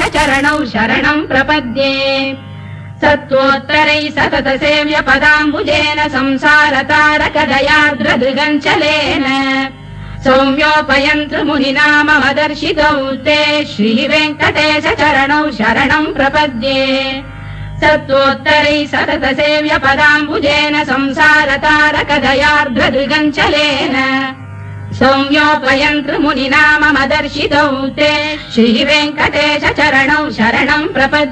चरणौ शरणम् प्रपद्ये सत्त्वोत्तरैः सतत सेव्य पदाम्बुजेन संसारतारकदयार्द्रदृगञ्चलेन सौम्योपयन्त्र मुनिना मम दर्शितौ ते श्रीवेङ्कटेश चरणौ शरणम् प्रपद्ये सत्त्वोत्तरैः सतत सेव्य पदाम्बुजेन संसारतारकदयार्द्रदृगञ्चलेन सौम्योपयन्त्र मुनिना मम दर्शितौ ते श्रीवेङ्कटेश चरणौ शरणम् प्रपद्ये